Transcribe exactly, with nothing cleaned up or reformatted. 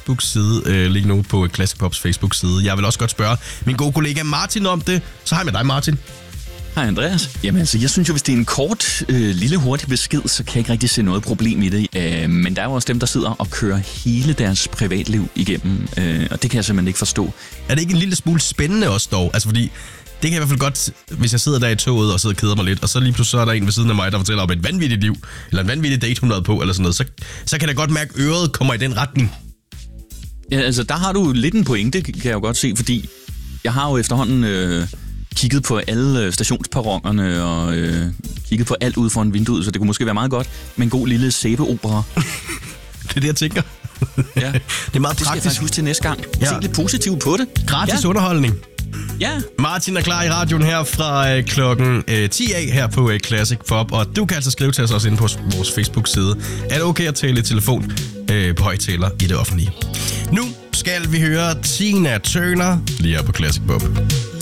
Facebook-side øh, lige nu på Classic Pops Facebook-side. Jeg vil også godt spørge min gode kollega Martin om det. Så hej med dig, Martin. Hej Andreas. Jamen altså, jeg synes jo, hvis det er en kort, øh, lille, hurtig besked, så kan jeg ikke rigtig se noget problem i det. Øh, men der er jo også dem, der sidder og kører hele deres privatliv igennem, øh, og det kan jeg simpelthen ikke forstå. Er det ikke en lille smule spændende også dog? Altså fordi, det kan jeg i hvert fald godt, hvis jeg sidder der i toget og sidder og keder mig lidt, og så lige pludselig så er der en ved siden af mig, der fortæller om et vanvittigt liv, eller en vanvittig date, hun har på, eller sådan noget, så, så kan jeg godt mærke, at øret kommer i den retning. Ja, altså, der har du lidt en pointe, kan jeg jo godt se, fordi jeg har jo efterhånden øh, kigget på alle stationsperronerne og øh, kigget på alt ude foran vinduet, så det kunne måske være meget godt med en god lille sæbeopera. Det er det, jeg tænker. Ja. Det er meget det skal praktisk. jeg faktisk huske til næste gang. Ja. Se lidt positivt på det. Gratis ja. underholdning. Ja. Martin er klar i radioen her fra øh, klokken øh, ti af her på øh, Classic Pop, og du kan altså skrive til os også inde på vores Facebook-side. Er det okay at tale i telefon øh, på højtaler i det offentlige? Nu skal vi høre Tina Turner lige her på Classic Pop.